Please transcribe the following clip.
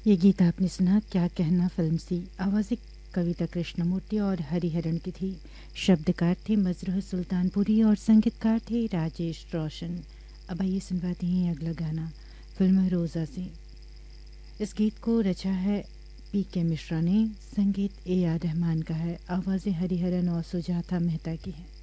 ये गीत आपने सुना क्या कहना फिल्म सी। आवाज़ें कविता कृष्णमूर्ति और हरिहरन की थी। शब्दकार थे मजरूह सुल्तानपुरी और संगीतकार थे राजेश रोशन। अब आइए सुनवाते हैं अगला गाना फिल्म रोज़ा से। इस गीत को रचा है पी.के. मिश्रा ने, संगीत ए.आर. रहमान का है, आवाज़ें हरिहरन और सुजाता मेहता की हैं।